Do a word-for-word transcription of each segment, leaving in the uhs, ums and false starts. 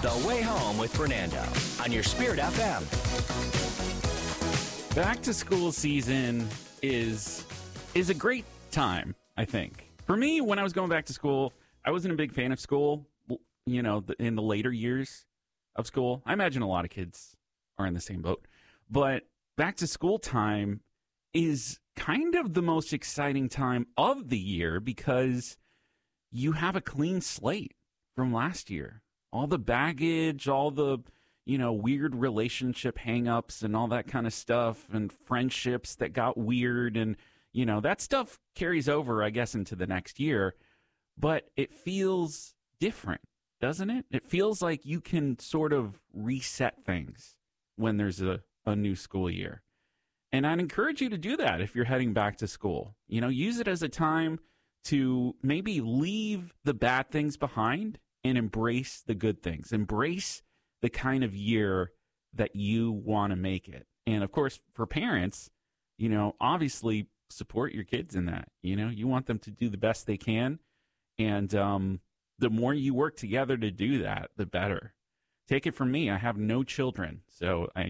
The Way Home with Fernando on your Spirit F M. Back to school season is is a great time, I think. For me, when I was going back to school, I wasn't a big fan of school, you know, in the later years of school. I imagine a lot of kids are in the same boat. But back to school time is kind of the most exciting time of the year because you have a clean slate from last year. All the baggage, all the, you know, weird relationship hangups and all that kind of stuff and friendships that got weird. And, you know, that stuff carries over, I guess, into the next year. But it feels different, doesn't it? It feels like you can sort of reset things when there's a, a new school year. And I'd encourage you to do that if you're heading back to school. You know, use it as a time to maybe leave the bad things behind and embrace the good things. Embrace the kind of year that you want to make it. And of course, for parents, you know, obviously support your kids in that. You know, you want them to do the best they can. And um, the more you work together to do that, the better. Take it from me. I have no children. So I...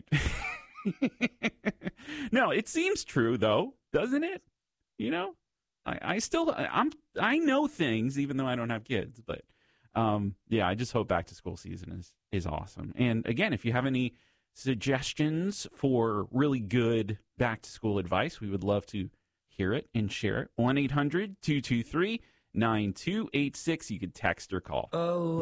No, it seems true, though, doesn't it? You know, I, I still, I'm, I know things, even though I don't have kids. But um, yeah, I just hope back to school season is is awesome. And again, if you have any suggestions for really good back to school advice, we would love to hear it and share it. one eight hundred two two three nine two eight six. You could text or call. Oh.